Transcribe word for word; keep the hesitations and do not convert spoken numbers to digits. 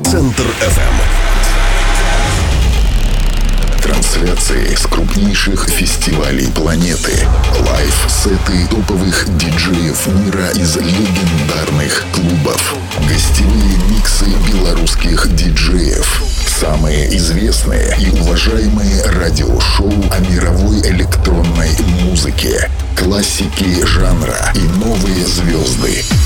Центр эф эм. Трансляции с крупнейших фестивалей планеты. Лайв-сеты топовых диджеев мира из легендарных клубов. Гостевые миксы белорусских диджеев. Самые известные и уважаемые радиошоу о мировой электронной музыке. Классики жанра и новые звезды.